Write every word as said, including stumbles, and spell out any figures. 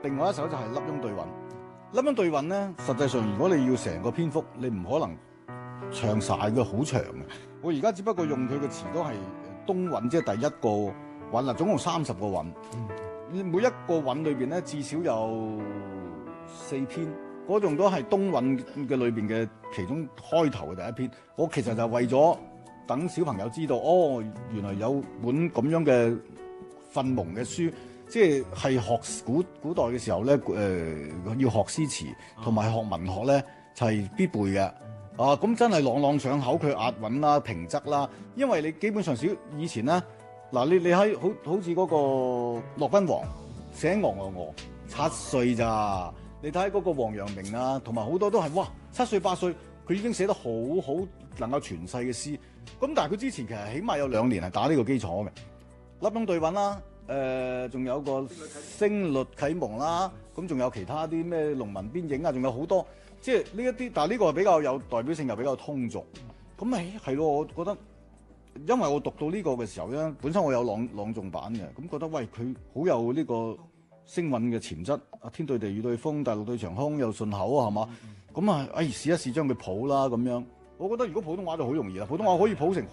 另外一首就係《笠翁對韻》。《笠翁對韻》咧，實際上如果你要成個篇幅，你唔可能唱晒嘅，好長嘅。我而家只不過用佢嘅詞都係東韻，即係第一個韻啦，總共三十個韻。嗯、每一個韻裏邊咧，至少有四篇，嗰種都係東韻嘅裏邊嘅其中開頭嘅第一篇。我其實就係為咗等小朋友知道，哦，原來有本咁樣嘅訓蒙嘅書，即係係學古古代嘅時候咧，誒、呃、要學詩詞同埋學文學咧，就係、是、必背嘅。啊，咁真係朗朗上口，佢押韻啦、平仄啦，因為你基本上少以前咧，嗱你你喺好好似嗰個駱賓王寫鵝鵝鵝七歲咋，你睇嗰個王陽明啊，同埋好多都係哇七歲八歲，佢已經寫得好好能夠傳世嘅詩。咁但係佢之前其實起碼有兩年係打呢個基礎嘅。笠翁對韻啦，誒、呃、仲有個聲律啟蒙啦，咁仲有其他啲咩農民邊影啊，仲有好多。即係呢一啲，但係呢個係比較有代表性，又比較通俗。咁誒係咯，我覺得，因為我讀到呢個嘅時候咧，本身我有朗朗誦版嘅，咁覺得喂佢好有呢個聲韻嘅潛質。啊，天對地，雨對風，大陸對長空，又順口係嘛？咁啊，誒試一試將佢譜啦咁樣。我覺得如果普通話就好容易啦，普通話可以譜成